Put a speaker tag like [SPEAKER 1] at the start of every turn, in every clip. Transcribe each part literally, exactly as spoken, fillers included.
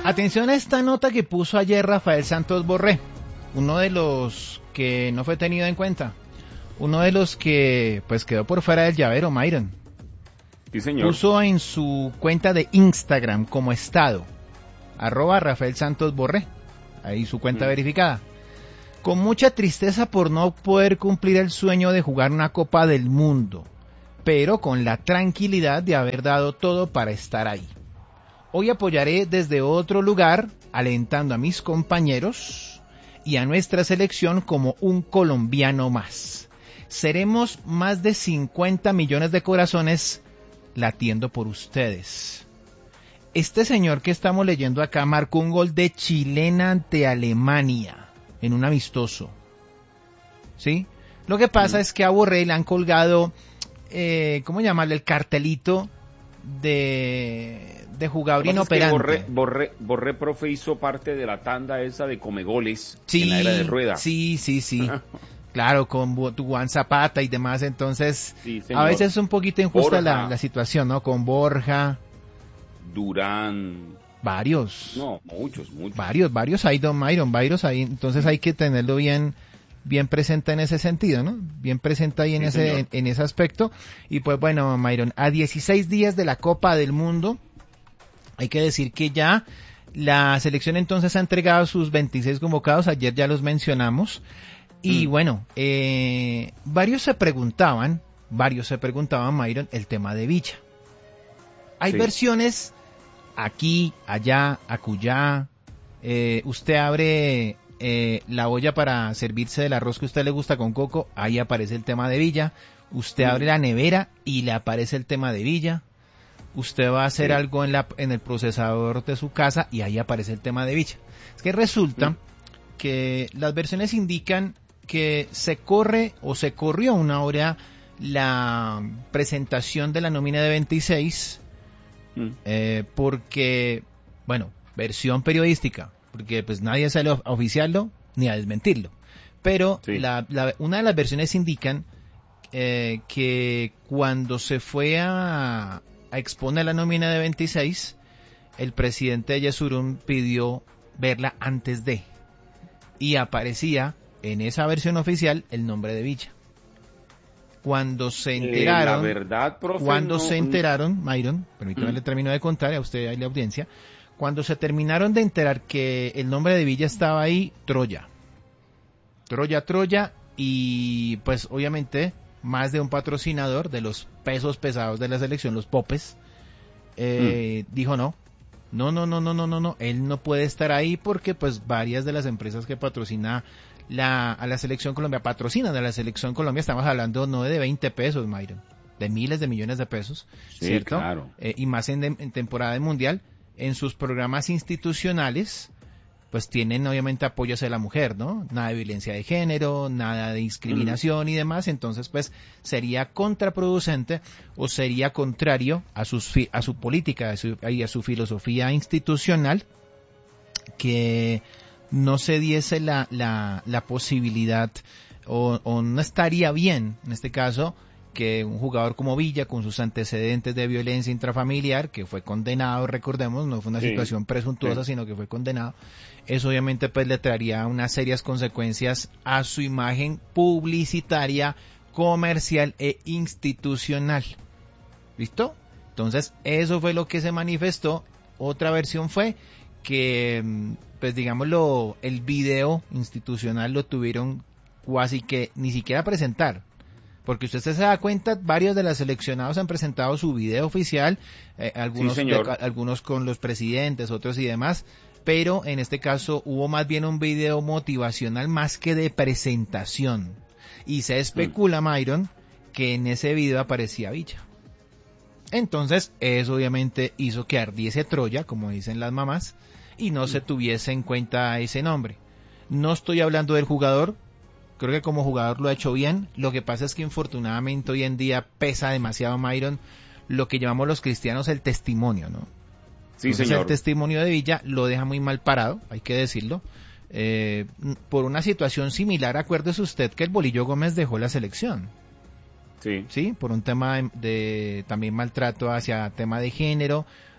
[SPEAKER 1] Atención a esta nota que puso ayer Rafael Santos Borré, uno de los que no fue tenido en cuenta, uno de los que pues quedó por fuera del llavero, Myron.
[SPEAKER 2] Sí, señor.
[SPEAKER 1] Puso en su cuenta de Instagram como estado, arroba Rafael Santos Borré, ahí su cuenta mm. verificada. Con mucha tristeza por no poder cumplir el sueño de jugar una Copa del Mundo, pero con la tranquilidad de haber dado todo para estar ahí. Hoy apoyaré desde otro lugar, alentando a mis compañeros y a nuestra selección como un colombiano más. Seremos más de cincuenta millones de corazones latiendo por ustedes. Este señor que estamos leyendo acá marcó un gol de chilena ante Alemania en un amistoso. ¿Sí? Lo que pasa mm. es que a Borré le han colgado, eh, ¿cómo llamarle? El cartelito de, de jugador inoperante.
[SPEAKER 2] Borré, Borré, Borré, profe, hizo parte de la tanda esa de comegoles
[SPEAKER 1] sí,
[SPEAKER 2] en la era de Rueda.
[SPEAKER 1] Sí, sí, sí. Claro, con Juan Zapata y demás, entonces sí, a veces es un poquito injusta la, la situación, ¿no? Con Borja,
[SPEAKER 2] Durán,
[SPEAKER 1] varios,
[SPEAKER 2] no, muchos, muchos,
[SPEAKER 1] varios, varios hay, Don Myron, varios hay, entonces hay que tenerlo bien, bien presente en ese sentido, ¿no? Bien presente ahí en sí, ese, en, en ese aspecto. Y pues bueno, Myron, a dieciséis días de la Copa del Mundo, hay que decir que ya la selección entonces ha entregado sus veintiséis convocados, ayer ya los mencionamos. Y mm. bueno, eh, varios se preguntaban, varios se preguntaban, Myron, el tema de Villa. Hay sí. versiones aquí, allá, acullá. Eh, usted abre eh, la olla para servirse del arroz que a usted le gusta con coco, ahí aparece el tema de Villa. Usted mm. abre la nevera y le aparece el tema de Villa. Usted va a hacer sí. algo en, la, en el procesador de su casa y ahí aparece el tema de Villa. Es que resulta mm. que las versiones indican que se corre o se corrió una hora la presentación de la nómina de veintiséis mm. eh, porque, bueno, versión periodística, porque pues nadie sale a oficiarlo ni a desmentirlo, pero sí. la, la, una de las versiones indican eh, que cuando se fue a, a exponer la nómina de veintiséis, el presidente de Yesurún pidió verla antes de, y aparecía en esa versión oficial el nombre de Villa. Cuando se enteraron,
[SPEAKER 2] eh, la verdad, profe,
[SPEAKER 1] cuando
[SPEAKER 2] no,
[SPEAKER 1] se enteraron, Myron, permítame mm. le termino de contar a usted y la audiencia, cuando se terminaron de enterar que el nombre de Villa estaba ahí, Troya. Troya, Troya, y pues obviamente más de un patrocinador de los pesos pesados de la selección, los popes, eh, mm. dijo no. No, no, no, no, no, no, no, él no puede estar ahí porque pues varias de las empresas que patrocina la, a la selección Colombia, patrocinan a la selección Colombia, estamos hablando no de veinte pesos, Myron, de miles de millones de pesos,
[SPEAKER 2] sí,
[SPEAKER 1] ¿cierto?
[SPEAKER 2] Claro.
[SPEAKER 1] Eh, y más en, en temporada de mundial, en sus programas institucionales, pues tienen obviamente apoyo hacia la mujer, ¿no? Nada de violencia de género, nada de discriminación mm. y demás, entonces pues sería contraproducente o sería contrario a, sus, a su política a su, y a su filosofía institucional que no se diese la, la, la posibilidad o, o no estaría bien, en este caso, que un jugador como Villa, con sus antecedentes de violencia intrafamiliar, que fue condenado, recordemos, no fue una sí, situación presuntuosa, sí. sino que fue condenado, eso obviamente pues le traería unas serias consecuencias a su imagen publicitaria, comercial e institucional. ¿Listo? Entonces, eso fue lo que se manifestó. Otra versión fue que, pues digámoslo, el video institucional lo tuvieron casi que ni siquiera presentar. Porque usted se da cuenta, varios de los seleccionados han presentado su video oficial, eh, algunos, sí, de, algunos con los presidentes, otros y demás, pero en este caso hubo más bien un video motivacional más que de presentación. Y se especula, mm. Myron, que en ese video aparecía Villa. Entonces, eso obviamente hizo que ardiese Troya, como dicen las mamás, y no mm. se tuviese en cuenta ese nombre. No estoy hablando del jugador. Creo que como jugador lo ha hecho bien. Lo que pasa es que infortunadamente hoy en día pesa demasiado, Myron, lo que llamamos los cristianos el testimonio, ¿no?
[SPEAKER 2] Sí,
[SPEAKER 1] Entonces,
[SPEAKER 2] señor.
[SPEAKER 1] El testimonio de Villa lo deja muy mal parado, hay que decirlo. Eh, por una situación similar, acuérdese usted que el Bolillo Gómez dejó la selección.
[SPEAKER 2] Sí.
[SPEAKER 1] Sí, por un tema de, de también maltrato hacia tema de género.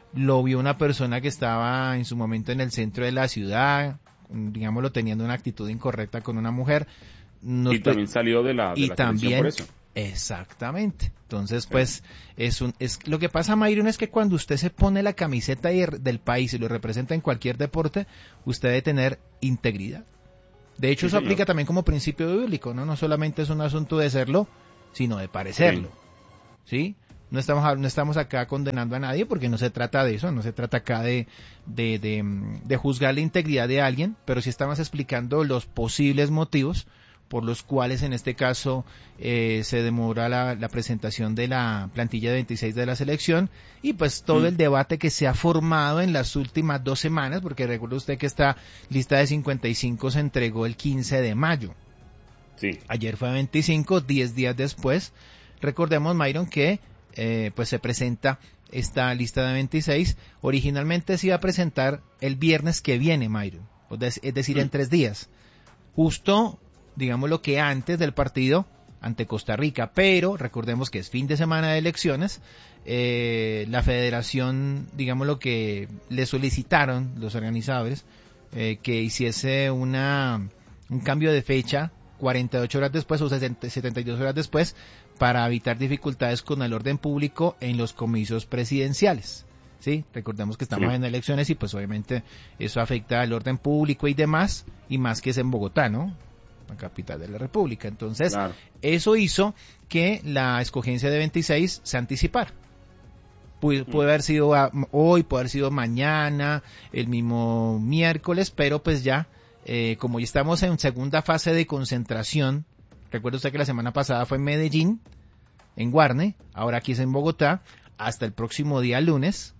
[SPEAKER 1] lo vio una persona que estaba en su momento en el centro de la ciudad, digámoslo, teniendo una actitud incorrecta con una mujer.
[SPEAKER 2] Nos y también salió de la, de
[SPEAKER 1] y
[SPEAKER 2] la
[SPEAKER 1] también,
[SPEAKER 2] por eso.
[SPEAKER 1] Exactamente. Entonces, pues, es un, es lo que pasa, Mayron, es que cuando usted se pone la camiseta de, del país y lo representa en cualquier deporte, usted debe tener integridad. De hecho, sí, eso señor. Aplica también como principio bíblico, ¿no? No solamente es un asunto de serlo, sino de parecerlo. ¿Sí? ¿Sí? No estamos, no estamos acá condenando a nadie porque no se trata de eso, no se trata acá de, de, de, de juzgar la integridad de alguien, pero sí estamos explicando los posibles motivos por los cuales en este caso eh, se demora la, la presentación de la plantilla de veintiséis de la selección y pues todo mm. el debate que se ha formado en las últimas dos semanas, porque recuerde usted que esta lista de cincuenta y cinco se entregó el quince de mayo.
[SPEAKER 2] Sí.
[SPEAKER 1] Ayer fue veinticinco, diez días después. Recordemos, Mayron, que eh, pues se presenta esta lista de veintiséis. Originalmente se iba a presentar el viernes que viene, Mayron, es decir, mm. en tres días. Justo, digamos lo que antes del partido ante Costa Rica, pero recordemos que es fin de semana de elecciones, eh, la federación, digamos lo que le solicitaron los organizadores, eh, que hiciese una un cambio de fecha cuarenta y ocho horas después o setenta y dos horas después para evitar dificultades con el orden público en los comicios presidenciales. Sí, recordemos que estamos sí. en elecciones y pues obviamente eso afecta al orden público y demás, y más que es en Bogotá, ¿no? La capital de la República. Entonces, claro. eso hizo que la escogencia de veintiséis se anticipara. Puede, puede haber sido hoy, puede haber sido mañana, el mismo miércoles, pero pues ya, eh, como ya estamos en segunda fase de concentración, recuerda usted que la semana pasada fue en Medellín, en Guarne, ahora aquí es en Bogotá, hasta el próximo día lunes,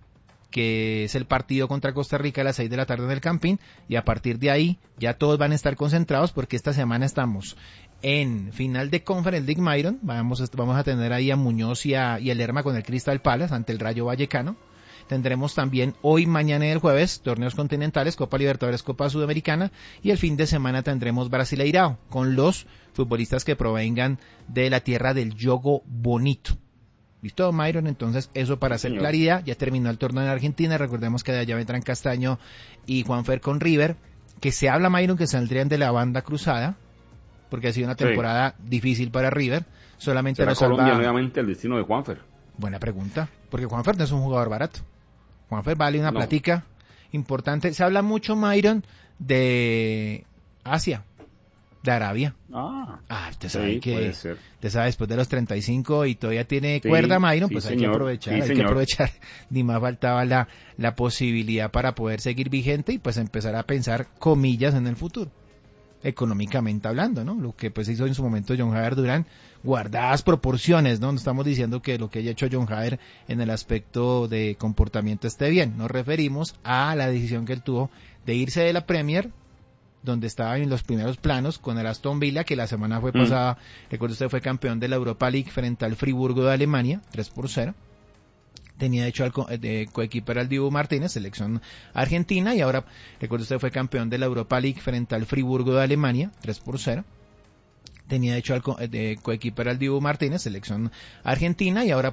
[SPEAKER 1] que es el partido contra Costa Rica a las seis de la tarde en el Campín, y a partir de ahí ya todos van a estar concentrados porque esta semana estamos en final de Conference League, Mayron, vamos, vamos a tener ahí a Muñoz y a, y a Lerma con el Crystal Palace ante el Rayo Vallecano. Tendremos también hoy, mañana y el jueves torneos continentales, Copa Libertadores, Copa Sudamericana, y el fin de semana tendremos Brasileirao con los futbolistas que provengan de la tierra del yogo bonito. ¿Listo, Mayron? Entonces, eso para hacer claridad. Ya terminó el torneo en Argentina. Recordemos que de allá vendrán Castaño y Juanfer con River. Que se habla, Mayron, que saldrían de la banda cruzada, porque ha sido una temporada sí. difícil para River. Solamente
[SPEAKER 2] ¿Será
[SPEAKER 1] nos salva...
[SPEAKER 2] Colombia nuevamente el destino de Juanfer?
[SPEAKER 1] Buena pregunta, porque Juanfer no es un jugador barato. Juanfer vale una no. platica importante. Se habla mucho, Mayron, de Asia, de Arabia.
[SPEAKER 2] Ah,
[SPEAKER 1] ah usted sabe
[SPEAKER 2] sí,
[SPEAKER 1] que usted sabe después de los treinta y cinco y todavía tiene sí, cuerda, Mayron, sí, pues señor. hay que aprovechar, sí, hay señor. que aprovechar. Ni más faltaba la, la posibilidad para poder seguir vigente y pues empezar a pensar comillas en el futuro, económicamente hablando, ¿no? Lo que pues hizo en su momento John Javier Durán, guardadas proporciones, ¿no? No estamos diciendo que lo que haya hecho John Javier en el aspecto de comportamiento esté bien, nos referimos a la decisión que él tuvo de irse de la Premier, donde estaba en los primeros planos con el Aston Villa, que la semana fue pasada, mm. recuerdo usted, fue campeón de la Europa League frente al Friburgo de Alemania, tres por cero. Tenía de hecho al co eh, coequiper al Dibu Martínez, selección argentina, y ahora, recuerdo usted, fue campeón de la Europa League frente al Friburgo de Alemania, tres por cero. Tenía de hecho al co eh, coequiper al Dibu Martínez, selección argentina, y ahora